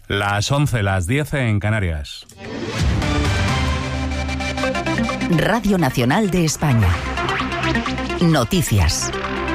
Las 11, las 10 en Canarias. Radio Nacional de España. Noticias.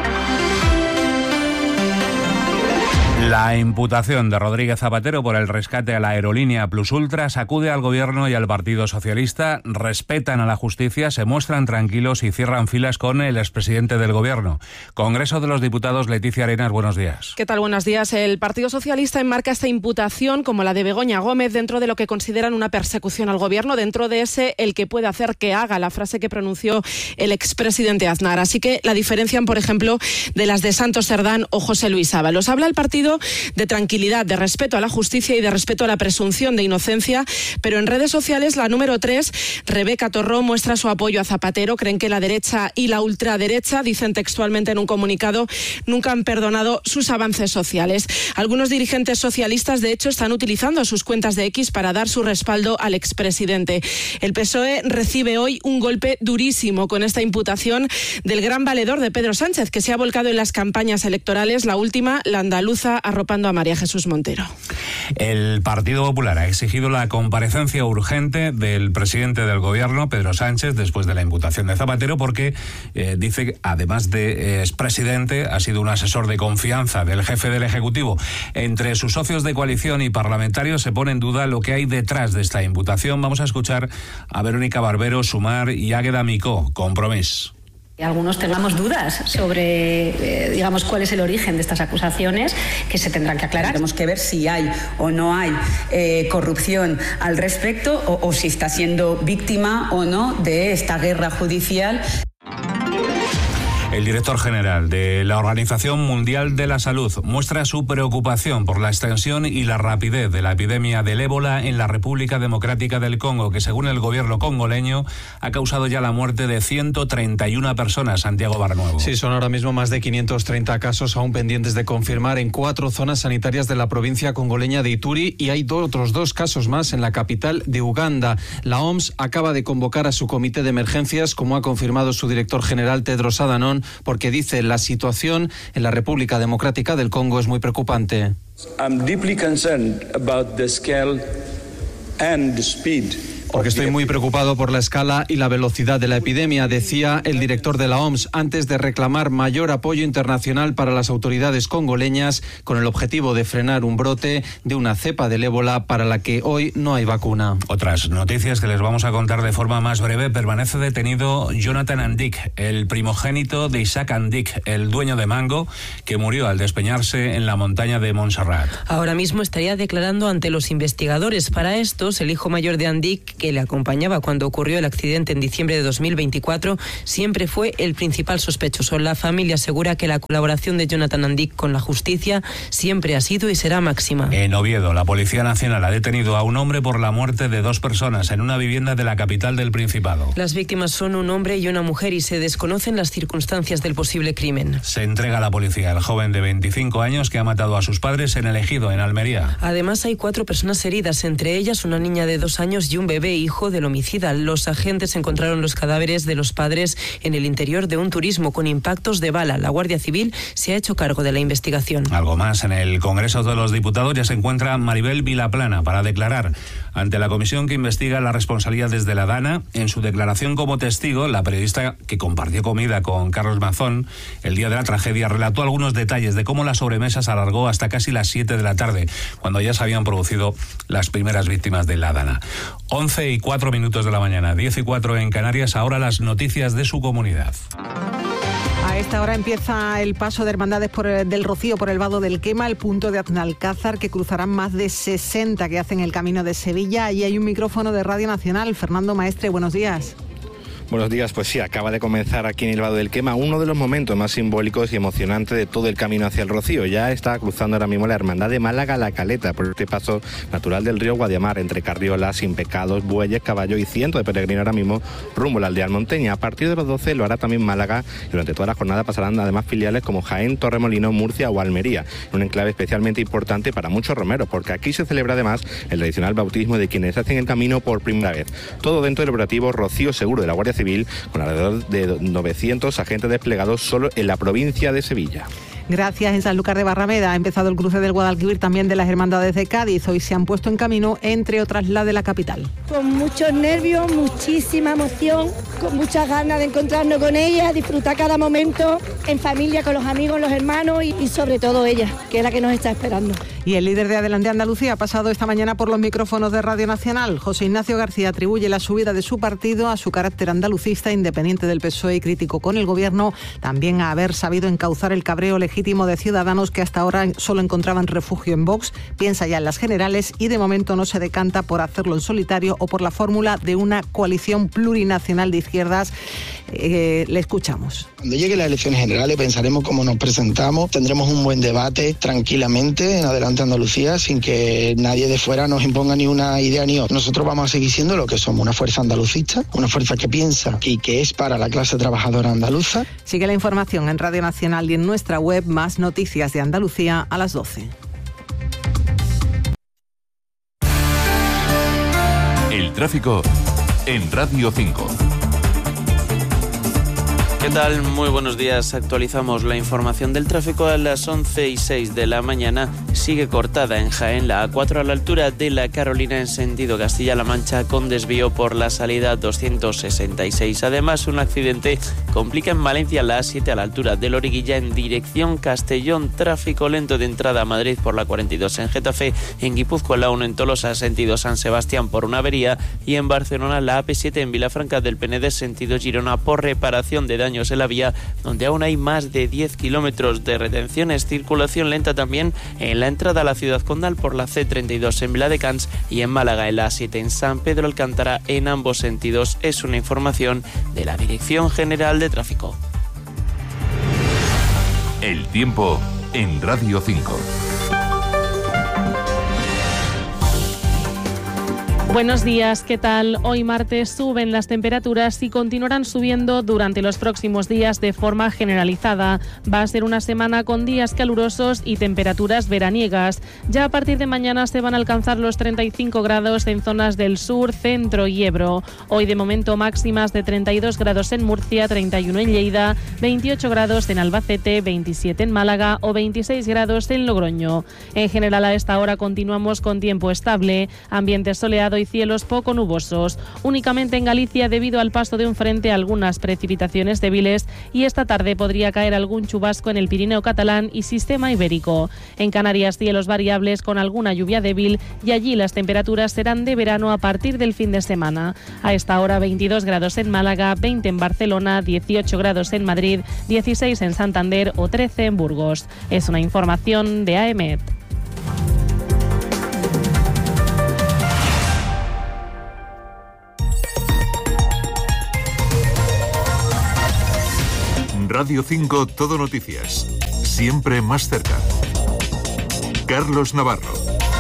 La imputación de Rodríguez Zapatero por el rescate a la aerolínea Plus Ultra sacude al Gobierno y al Partido Socialista. Respetan a la justicia, se muestran tranquilos y cierran filas con el expresidente del Gobierno. Congreso de los Diputados, Leticia Arenas, buenos días. ¿Qué tal? Buenos días. El Partido Socialista enmarca esta imputación como la de Begoña Gómez dentro de lo que consideran una persecución al Gobierno, dentro de ese el que puede hacer que haga, la frase que pronunció el expresidente Aznar. Así que la diferencian, por ejemplo, de las de Santos Cerdán o José Luis Ábalos. Habla el partido de tranquilidad, de respeto a la justicia y de respeto a la presunción de inocencia, pero en redes sociales la número 3, Rebeca Torró, muestra su apoyo a Zapatero. Creen que la derecha y la ultraderecha, dicen textualmente en un comunicado, nunca han perdonado sus avances sociales. Algunos dirigentes socialistas, de hecho, están utilizando sus cuentas de X para dar su respaldo al expresidente. El PSOE recibe hoy un golpe durísimo con esta imputación del gran valedor de Pedro Sánchez, que se ha volcado en las campañas electorales, la última, la andaluza, arropando a María Jesús Montero. El Partido Popular ha exigido la comparecencia urgente del presidente del Gobierno, Pedro Sánchez, después de la imputación de Zapatero, porque dice que, además de expresidente, ha sido un asesor de confianza del jefe del Ejecutivo. Entre sus socios de coalición y parlamentarios se pone en duda lo que hay detrás de esta imputación. Vamos a escuchar a Verónica Barbero, Sumar y Águeda Micó, Compromís. Algunos tengamos dudas sobre, digamos, cuál es el origen de estas acusaciones, que se tendrán que aclarar. Tenemos que ver si hay o no hay corrupción al respecto o si está siendo víctima o no de esta guerra judicial. El director general de la Organización Mundial de la Salud muestra su preocupación por la extensión y la rapidez de la epidemia del ébola en la República Democrática del Congo, que según el gobierno congoleño ha causado ya la muerte de 131 personas. Santiago Barnuevo. Sí, son ahora mismo más de 530 casos aún pendientes de confirmar en 4 zonas sanitarias de la provincia congoleña de Ituri, y hay otros 2 casos más en la capital de Uganda. La OMS acaba de convocar a su comité de emergencias, como ha confirmado su director general Tedros Adhanom, porque dice la situación en la República Democrática del Congo es muy preocupante. I'm deeply concerned about the scale and the speed. Porque estoy muy preocupado por la escala y la velocidad de la epidemia, decía el director de la OMS, antes de reclamar mayor apoyo internacional para las autoridades congoleñas, con el objetivo de frenar un brote de una cepa del ébola para la que hoy no hay vacuna. Otras noticias que les vamos a contar de forma más breve. Permanece detenido Jonathan Andic, el primogénito de Isaac Andic, el dueño de Mango, que murió al despeñarse en la montaña de Montserrat. Ahora mismo estaría declarando ante los investigadores. Para estos, el hijo mayor de Andic, que le acompañaba cuando ocurrió el accidente en diciembre de 2024, siempre fue el principal sospechoso. La familia asegura que la colaboración de Jonathan Andic con la justicia siempre ha sido y será máxima. En Oviedo, la Policía Nacional ha detenido a un hombre por la muerte de 2 personas en una vivienda de la capital del Principado. Las víctimas son un hombre y una mujer y se desconocen las circunstancias del posible crimen. Se entrega a la policía el joven de 25 años que ha matado a sus padres en El Ejido, en Almería. Además, hay 4 personas heridas, entre ellas una niña de 2 años y un bebé hijo del homicida. Los agentes encontraron los cadáveres de los padres en el interior de un turismo con impactos de bala. La Guardia Civil se ha hecho cargo de la investigación. Algo más. En el Congreso de los Diputados ya se encuentra Maribel Vilaplana para declarar ante la comisión que investiga las responsabilidades de la DANA. En su declaración como testigo, la periodista que compartió comida con Carlos Mazón el día de la tragedia relató algunos detalles de cómo la sobremesa se alargó hasta casi las 7 de la tarde, cuando ya se habían producido las primeras víctimas de la DANA. 11:04 de la mañana, 10:04 en Canarias. Ahora las noticias de su comunidad. A esta hora empieza el paso de Hermandades del Rocío por el Vado del Quema, el punto de Aznalcázar, que cruzarán más de 60 que hacen el camino de Sevilla. Allí hay un micrófono de Radio Nacional. Fernando Maestre, buenos días. Buenos días, pues sí, acaba de comenzar aquí en el Vado del Quema uno de los momentos más simbólicos y emocionantes de todo el camino hacia el Rocío. Ya está cruzando ahora mismo la Hermandad de Málaga La Caleta por este paso natural del río Guadiamar, entre carriolas, sin pecados, bueyes, caballos y cientos de peregrinos ahora mismo rumbo a la aldea almonteña. A partir de las 12 lo hará también Málaga y durante toda la jornada pasarán además filiales como Jaén, Torremolinos, Murcia o Almería, un enclave especialmente importante para muchos romeros, porque aquí se celebra además el tradicional bautismo de quienes hacen el camino por primera vez. Todo dentro del operativo Rocío Seguro de la Guardia Civil, con alrededor de 900 agentes desplegados solo en la provincia de Sevilla. Gracias. En Sanlúcar de Barrameda ha empezado el cruce del Guadalquivir, también de las Hermandades de Cádiz. Hoy se han puesto en camino, entre otras, la de la capital. Con muchos nervios, muchísima emoción, con muchas ganas de encontrarnos con ella, disfrutar cada momento en familia, con los amigos, los hermanos y sobre todo ella, que es la que nos está esperando. Y el líder de Adelante Andalucía ha pasado esta mañana por los micrófonos de Radio Nacional. José Ignacio García atribuye la subida de su partido a su carácter andalucista, independiente del PSOE y crítico con el gobierno, también a haber sabido encauzar el cabreo legítimo de Ciudadanos que hasta ahora solo encontraban refugio en Vox. Piensa ya en las generales y de momento no se decanta por hacerlo en solitario o por la fórmula de una coalición plurinacional de izquierdas. Le escuchamos. Cuando lleguen las elecciones generales pensaremos cómo nos presentamos, tendremos un buen debate tranquilamente en Adelante Andalucía sin que nadie de fuera nos imponga ni una idea ni otra. Nosotros vamos a seguir siendo lo que somos, una fuerza andalucista, una fuerza que piensa y que es para la clase trabajadora andaluza. Sigue la información en Radio Nacional y en nuestra web. Más noticias de Andalucía a las 12. El tráfico en Radio 5. ¿Qué tal? Muy buenos días. Actualizamos la información del tráfico a las 11:06 de la mañana. Sigue cortada en Jaén la A4 a la altura de la Carolina en sentido Castilla-La Mancha con desvío por la salida 266. Además, un accidente complica en Valencia la A7 a la altura de Loriguilla en dirección Castellón. Tráfico lento de entrada a Madrid por la 42 en Getafe. En Guipúzcoa la 1 en Tolosa sentido San Sebastián por una avería. Y en Barcelona la AP7 en Vilafranca del Penedès sentido Girona por reparación de daños en la vía, donde aún hay más de 10 kilómetros de retenciones. Circulación lenta también en la entrada a la ciudad condal por la C32 en Viladecans y en Málaga en la A7 en San Pedro Alcántara en ambos sentidos. Es una información de la Dirección General de Tráfico. El tiempo en Radio 5. Buenos días, ¿qué tal? Hoy martes suben las temperaturas y continuarán subiendo durante los próximos días de forma generalizada. Va a ser una semana con días calurosos y temperaturas veraniegas. Ya a partir de mañana se van a alcanzar los 35 grados en zonas del sur, centro y Ebro. Hoy de momento máximas de 32 grados en Murcia, 31 en Lleida, 28 grados en Albacete, 27 en Málaga o 26 grados en Logroño. En general a esta hora continuamos con tiempo estable, ambiente soleado y cielos poco nubosos. Únicamente en Galicia, debido al paso de un frente, algunas precipitaciones débiles y esta tarde podría caer algún chubasco en el Pirineo catalán y sistema ibérico. En Canarias, cielos variables con alguna lluvia débil y allí las temperaturas serán de verano a partir del fin de semana. A esta hora 22 grados en Málaga, 20 en Barcelona, 18 grados en Madrid, 16 en Santander o 13 en Burgos. Es una información de AEMET. Radio 5 Todo Noticias. Siempre más cerca. Carlos Navarro.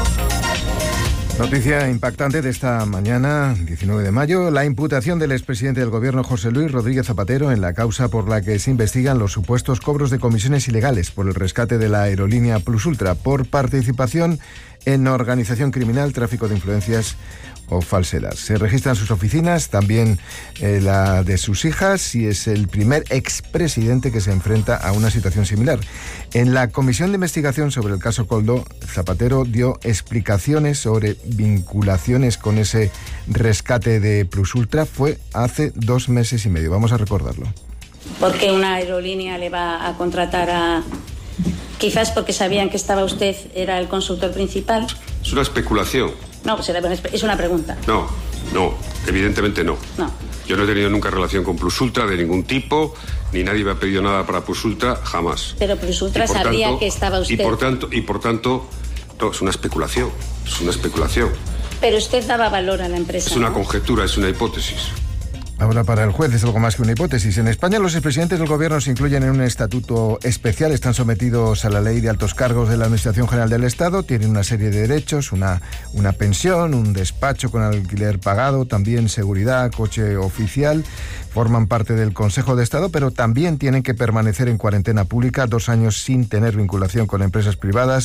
Noticia impactante de esta mañana, 19 de mayo, la imputación del expresidente del Gobierno, José Luis Rodríguez Zapatero, en la causa por la que se investigan los supuestos cobros de comisiones ilegales por el rescate de la aerolínea Plus Ultra, por participación en organización criminal, tráfico de influencias o falsedad. Se registran sus oficinas, también la de sus hijas, y es el primer expresidente que se enfrenta a una situación similar. En la comisión de investigación sobre el caso Koldo, Zapatero dio explicaciones sobre vinculaciones con ese rescate de Plus Ultra. Fue hace 2 meses y medio. Vamos a recordarlo. ¿Por qué una aerolínea le va a contratar a...? Quizás porque sabían que usted era el consultor principal. Es una especulación. No, es una pregunta. No, evidentemente no. Yo no he tenido nunca relación con Plus Ultra de ningún tipo, ni nadie me ha pedido nada para Plus Ultra, jamás. Pero Plus Ultra sabría que estaba usted... Y por tanto, no, es una especulación, Pero usted daba valor a la empresa. Es una conjetura, es una hipótesis. Ahora, para el juez es algo más que una hipótesis. En España, los expresidentes del Gobierno se incluyen en un estatuto especial, están sometidos a la ley de altos cargos de la Administración General del Estado, tienen una serie de derechos, una pensión, un despacho con alquiler pagado, también seguridad, coche oficial, forman parte del Consejo de Estado, pero también tienen que permanecer en cuarentena pública 2 años sin tener vinculación con empresas privadas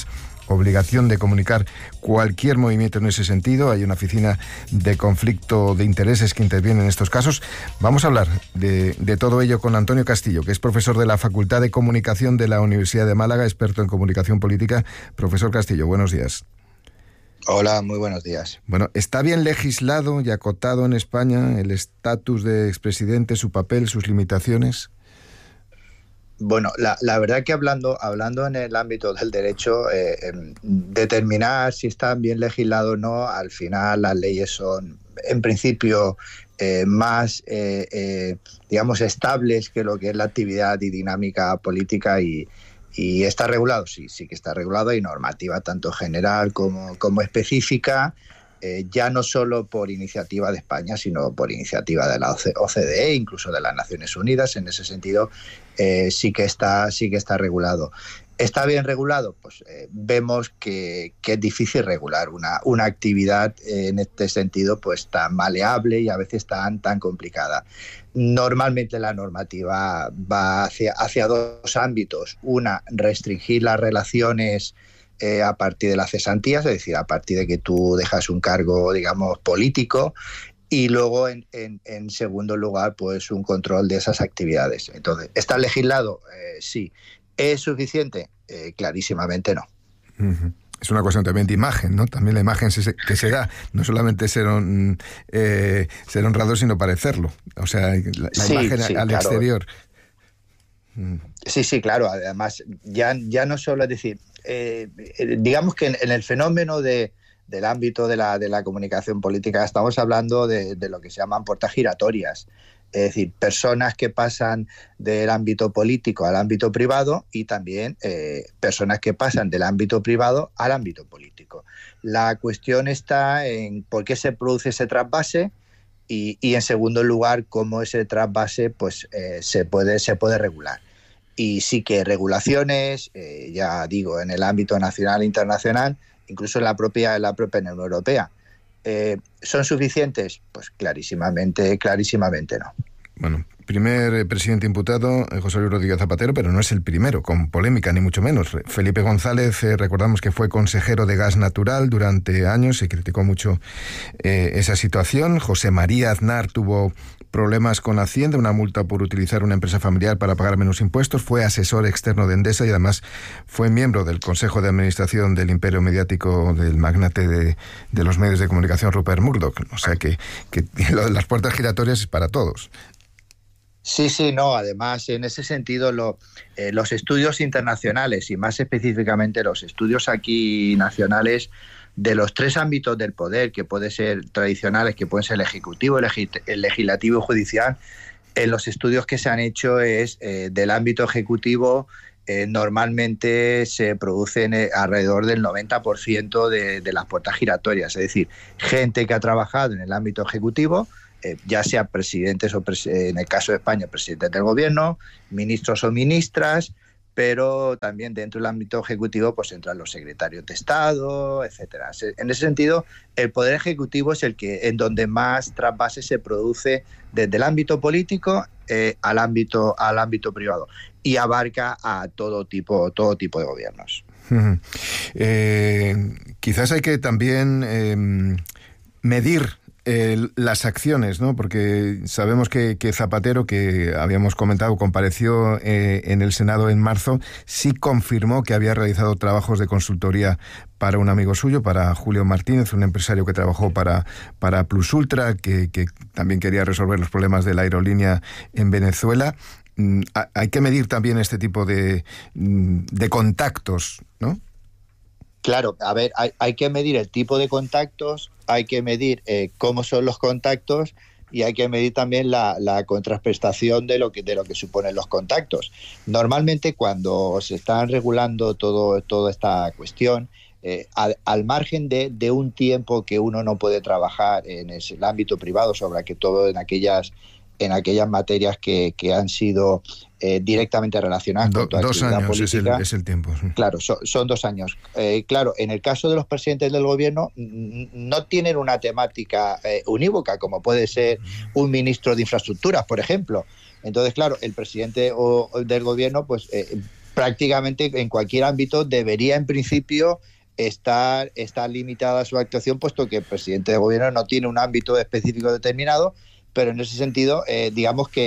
obligación de comunicar cualquier movimiento en ese sentido. Hay una oficina de conflicto de intereses que interviene en estos casos. Vamos a hablar de todo ello con Antonio Castillo, que es profesor de la Facultad de Comunicación de la Universidad de Málaga, experto en comunicación política. Profesor Castillo, buenos días. Hola, muy buenos días. Bueno, ¿está bien legislado y acotado en España el estatus de expresidente, su papel, sus limitaciones? Bueno, la verdad que hablando en el ámbito del derecho, determinar si están bien legislados o no, al final las leyes son, en principio, más, digamos, estables que lo que es la actividad y dinámica política y está regulado, sí que está regulado. Hay normativa tanto general como específica, ya no solo por iniciativa de España, sino por iniciativa de la OCDE, incluso de las Naciones Unidas. En ese sentido, sí que está regulado. ¿Está bien regulado? Pues vemos que es difícil regular una actividad en este sentido pues tan maleable y a veces tan complicada. Normalmente la normativa va hacia dos ámbitos. Una, restringir las relaciones a partir de las cesantías, es decir, a partir de que tú dejas un cargo, digamos, político, y luego, en segundo lugar, pues un control de esas actividades. Entonces, ¿está legislado? Sí. ¿Es suficiente? Clarísimamente no. Uh-huh. Es una cuestión también de imagen, ¿no? También la imagen que se da, no solamente ser honrado, sino parecerlo. O sea, la imagen al claro. Exterior. Sí, claro. Además, ya no solo es decir, digamos que en el fenómeno del ámbito de la comunicación política estamos hablando de lo que se llaman puertas giratorias. Es decir, personas que pasan del ámbito político al ámbito privado y también personas que pasan del ámbito privado al ámbito político. La cuestión está en por qué se produce ese trasvase y en segundo lugar, cómo ese trasvase pues, se puede regular. Y sí que regulaciones, ya digo, en el ámbito nacional e internacional, incluso en la propia Unión Europea. ¿Son suficientes? Pues clarísimamente no. Bueno, primer presidente imputado, José Luis Rodríguez Zapatero, pero no es el primero, con polémica, ni mucho menos. Felipe González, recordamos que fue consejero de Gas Natural durante años, se criticó mucho esa situación. José María Aznar tuvo problemas con Hacienda, una multa por utilizar una empresa familiar para pagar menos impuestos, fue asesor externo de Endesa y además fue miembro del Consejo de Administración del imperio mediático del magnate de los medios de comunicación Rupert Murdoch. O sea que lo de las puertas giratorias es para todos. Sí, no, además en ese sentido los estudios internacionales y más específicamente los estudios aquí nacionales de los tres ámbitos del poder que pueden ser tradicionales, que pueden ser el ejecutivo, el legislativo y judicial, en los estudios que se han hecho es del ámbito ejecutivo normalmente se producen alrededor del 90% de las puertas giratorias, es decir, gente que ha trabajado en el ámbito ejecutivo, ya sea presidentes o en el caso de España, presidentes del gobierno, ministros o ministras, pero también dentro del ámbito ejecutivo pues entran los secretarios de Estado, etcétera. En ese sentido, el poder ejecutivo es en donde más trasvase se produce desde el ámbito político al ámbito privado y abarca a todo tipo de gobiernos. Quizás hay que también medir las acciones, ¿no? Porque sabemos que Zapatero, que habíamos comentado, compareció en el Senado en marzo, sí confirmó que había realizado trabajos de consultoría para un amigo suyo, para Julio Martínez, un empresario que trabajó para Plus Ultra, que también quería resolver los problemas de la aerolínea en Venezuela. Hay que medir también este tipo de contactos, ¿no? Claro, a ver, hay que medir el tipo de contactos, hay que medir cómo son los contactos y hay que medir también la contraprestación de lo que suponen los contactos. Normalmente cuando se están regulando toda esta cuestión, al margen de un tiempo que uno no puede trabajar en el ámbito privado, sobre que todo en aquellas materias que han sido directamente relacionadas con tu actividad política. 2 años es el tiempo. Sí. Claro, son 2 años. Claro, en el caso de los presidentes del gobierno no tienen una temática unívoca, como puede ser un ministro de infraestructuras, por ejemplo. Entonces, claro, el presidente del gobierno pues prácticamente en cualquier ámbito debería en principio estar limitada su actuación, puesto que el presidente de gobierno no tiene un ámbito específico determinado, pero en ese sentido digamos que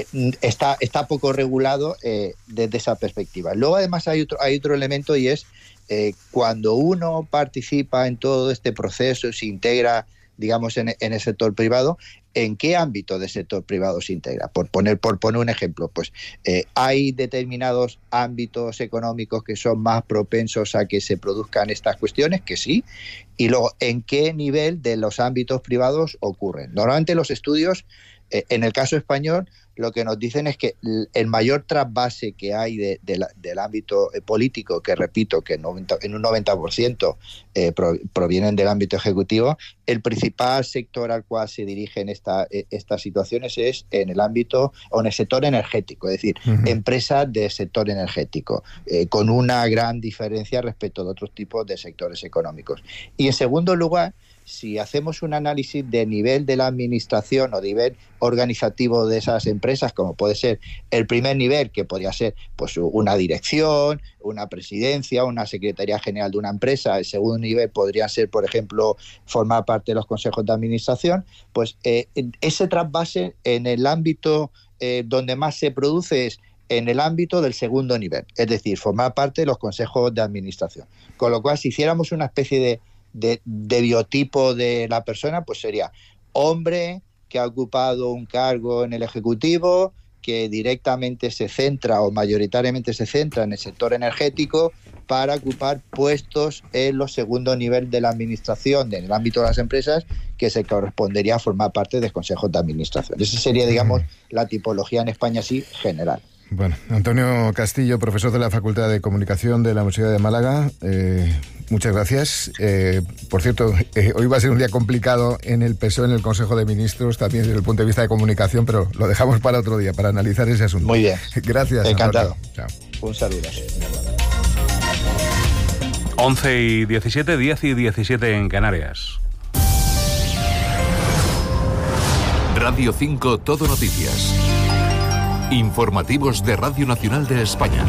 está poco regulado desde esa perspectiva. Luego además hay otro elemento, y es cuando uno participa en todo este proceso, se integra, digamos, en el sector privado, ¿en qué ámbito del sector privado se integra? Por poner un ejemplo, pues hay determinados ámbitos económicos que son más propensos a que se produzcan estas cuestiones, que sí, y luego, ¿en qué nivel de los ámbitos privados ocurren? Normalmente los estudios, en el caso español, lo que nos dicen es que el mayor trasvase que hay del ámbito político, que repito, que en un 90% provienen del ámbito ejecutivo, el principal sector al cual se dirigen estas situaciones es en el ámbito o en el sector energético, es decir, empresas del sector energético, con una gran diferencia respecto de otros tipos de sectores económicos. Y en segundo lugar, si hacemos un análisis de nivel de la administración o nivel organizativo de esas empresas, como puede ser el primer nivel, que podría ser pues una dirección, una presidencia, una secretaría general de una empresa, el segundo nivel podría ser, por ejemplo, formar parte de los consejos de administración, pues ese trasvase en el ámbito donde más se produce es en el ámbito del segundo nivel, es decir, formar parte de los consejos de administración. Con lo cual, si hiciéramos una especie de biotipo de la persona, pues sería hombre que ha ocupado un cargo en el Ejecutivo, que directamente se centra o mayoritariamente se centra en el sector energético para ocupar puestos en los segundos niveles de la administración, en el ámbito de las empresas, que se correspondería a formar parte de consejos de administración. Esa sería, digamos, la tipología en España así general. Bueno, Antonio Castillo, profesor de la Facultad de Comunicación de la Universidad de Málaga, muchas gracias. Por cierto, hoy va a ser un día complicado en el PSOE, en el Consejo de Ministros, también desde el punto de vista de comunicación, pero lo dejamos para otro día, para analizar ese asunto. Muy bien. Gracias. Encantado. Chao. Un saludo. 11:17, 10:17 en Canarias. Radio 5 Todo Noticias. Informativos de Radio Nacional de España.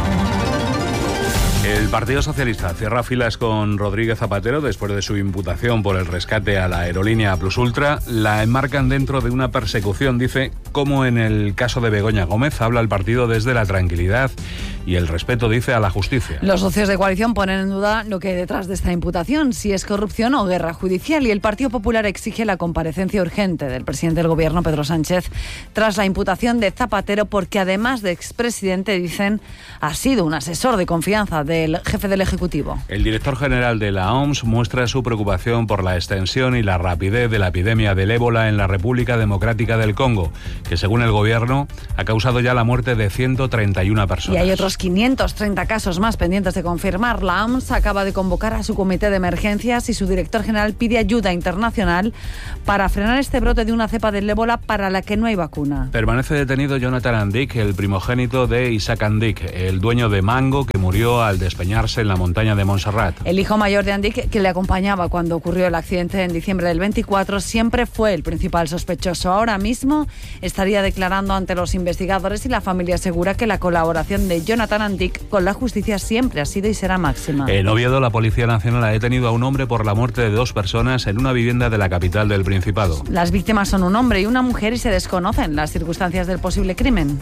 El Partido Socialista cierra filas con Rodríguez Zapatero después de su imputación por el rescate a la aerolínea Plus Ultra. La enmarcan dentro de una persecución, dice, como en el caso de Begoña Gómez. Habla el partido desde la tranquilidad y el respeto, dice, a la justicia. Los socios de coalición ponen en duda lo que hay detrás de esta imputación, si es corrupción o guerra judicial, y el Partido Popular exige la comparecencia urgente del presidente del Gobierno, Pedro Sánchez, tras la imputación de Zapatero, porque además de expresidente, dicen, ha sido un asesor de confianza del jefe del Ejecutivo. El director general de la OMS muestra su preocupación por la extensión y la rapidez de la epidemia del ébola en la República Democrática del Congo, que según el Gobierno ha causado ya la muerte de 131 personas. Y hay otros 530 casos más pendientes de confirmar. La OMS acaba de convocar a su comité de emergencias y su director general pide ayuda internacional para frenar este brote de una cepa del ébola para la que no hay vacuna. Permanece detenido Jonathan Andic, el primogénito de Isaac Andic, el dueño de Mango, que murió al despeñarse en la montaña de Montserrat. El hijo mayor de Andic, que le acompañaba cuando ocurrió el accidente en diciembre del 24, siempre fue el principal sospechoso. Ahora mismo estaría declarando ante los investigadores y la familia asegura que la colaboración de Jonathan Andic con la justicia siempre ha sido y será máxima. En Oviedo, la Policía Nacional ha detenido a un hombre por la muerte de 2 personas en una vivienda de la capital del Principado. Las víctimas son un hombre y una mujer y se desconocen las circunstancias del posible crimen.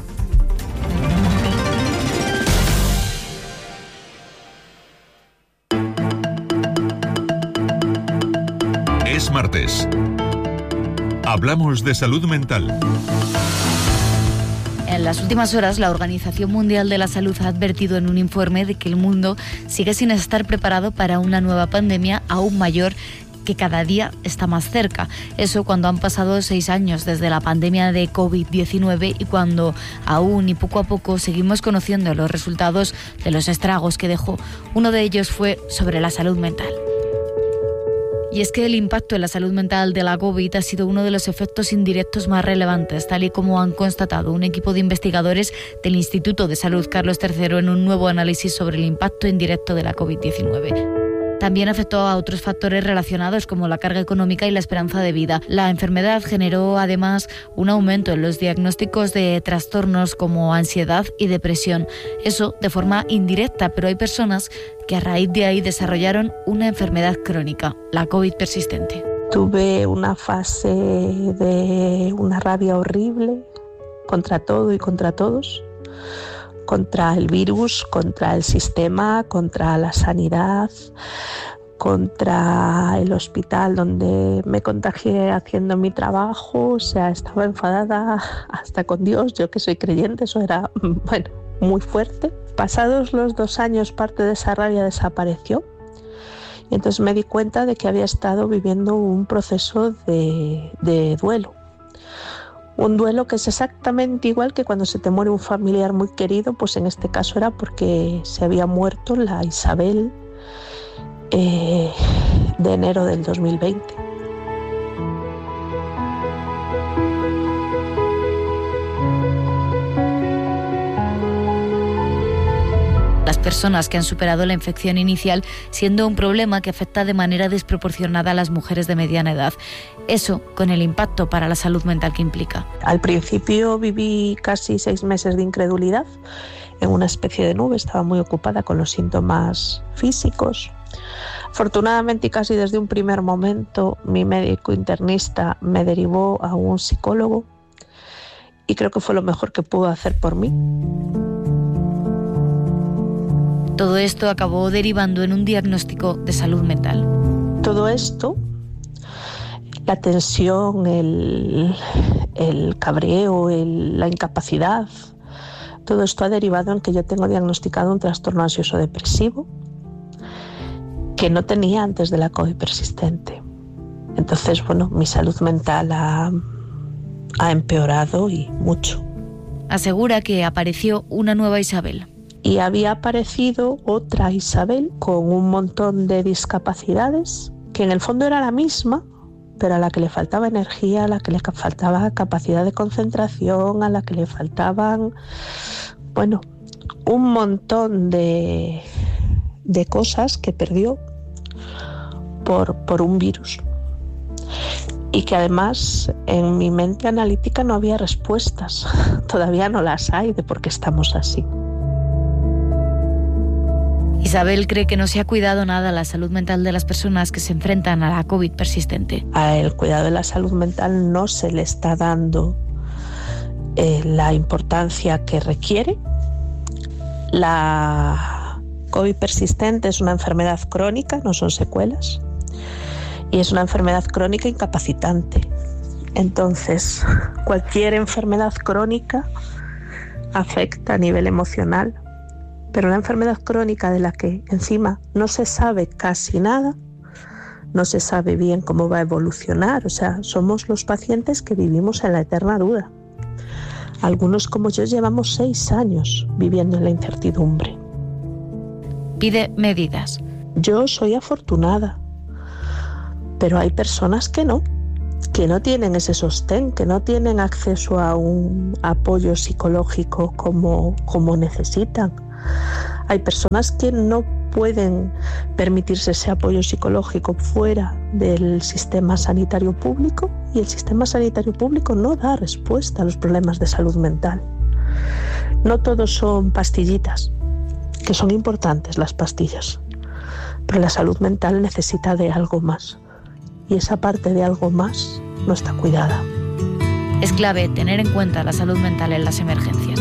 Es martes. Hablamos de salud mental. En las últimas horas, la Organización Mundial de la Salud ha advertido en un informe de que el mundo sigue sin estar preparado para una nueva pandemia aún mayor que cada día está más cerca. Eso cuando han pasado 6 años desde la pandemia de COVID-19 y cuando aún y poco a poco seguimos conociendo los resultados de los estragos que dejó. Uno de ellos fue sobre la salud mental. Y es que el impacto en la salud mental de la COVID ha sido uno de los efectos indirectos más relevantes, tal y como han constatado un equipo de investigadores del Instituto de Salud Carlos III en un nuevo análisis sobre el impacto indirecto de la COVID-19. También afectó a otros factores relacionados como la carga económica y la esperanza de vida. La enfermedad generó además un aumento en los diagnósticos de trastornos como ansiedad y depresión. Eso de forma indirecta, pero hay personas que a raíz de ahí desarrollaron una enfermedad crónica, la COVID persistente. Tuve una fase de una rabia horrible contra todo y contra todos, contra el virus, contra el sistema, contra la sanidad, contra el hospital donde me contagié haciendo mi trabajo. O sea, estaba enfadada hasta con Dios, yo que soy creyente, eso era, bueno, muy fuerte. Pasados los 2 años, parte de esa rabia desapareció. Y entonces me di cuenta de que había estado viviendo un proceso de duelo. Un duelo que es exactamente igual que cuando se te muere un familiar muy querido, pues en este caso era porque se había muerto la Isabel de enero del 2020. Las personas que han superado la infección inicial, siendo un problema que afecta de manera desproporcionada a las mujeres de mediana edad. Eso con el impacto para la salud mental que implica. Al principio viví casi 6 meses de incredulidad en una especie de nube, estaba muy ocupada con los síntomas físicos. Afortunadamente y casi desde un primer momento mi médico internista me derivó a un psicólogo y creo que fue lo mejor que pudo hacer por mí. Todo esto acabó derivando en un diagnóstico de salud mental. Todo esto, la tensión, el cabreo, la incapacidad, todo esto ha derivado en que yo tengo diagnosticado un trastorno ansioso depresivo que no tenía antes de la COVID persistente. Entonces, bueno, mi salud mental ha empeorado y mucho. Asegura que apareció una nueva Isabel. Y había aparecido otra Isabel con un montón de discapacidades, que en el fondo era la misma, pero a la que le faltaba energía, a la que le faltaba capacidad de concentración, a la que le faltaban, bueno, un montón de cosas que perdió por un virus. Y que además en mi mente analítica no había respuestas, todavía no las hay de por qué estamos así. Isabel cree que no se ha cuidado nada la salud mental de las personas que se enfrentan a la COVID persistente. El cuidado de la salud mental no se le está dando la importancia que requiere. La COVID persistente es una enfermedad crónica, no son secuelas, y es una enfermedad crónica incapacitante. Entonces, cualquier enfermedad crónica afecta a nivel emocional. Pero una enfermedad crónica de la que encima no se sabe casi nada, no se sabe bien cómo va a evolucionar, o sea, somos los pacientes que vivimos en la eterna duda. Algunos como yo llevamos 6 años viviendo en la incertidumbre. Pide medidas. Yo soy afortunada, pero hay personas que no tienen ese sostén, que no tienen acceso a un apoyo psicológico como necesitan. Hay personas que no pueden permitirse ese apoyo psicológico fuera del sistema sanitario público y el sistema sanitario público no da respuesta a los problemas de salud mental. No todos son pastillitas, que son importantes las pastillas, pero la salud mental necesita de algo más y esa parte de algo más no está cuidada. Es clave tener en cuenta la salud mental en las emergencias.